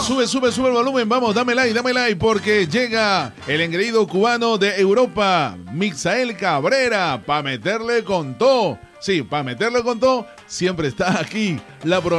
sube el volumen. Vamos, dame like, porque llega el engreído cubano de Europa, Misael Cabrera, pa' meterle con todo. Sí, pa' meterle con todo, siempre está aquí la